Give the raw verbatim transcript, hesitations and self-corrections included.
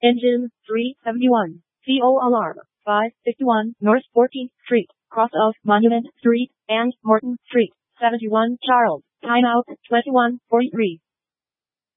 Engine three seventy-one. C O alarm. five fifty-one North fourteenth Street, cross of Monument Street and Morton Street. seventy-one Charles. Timeout twenty-one forty-three.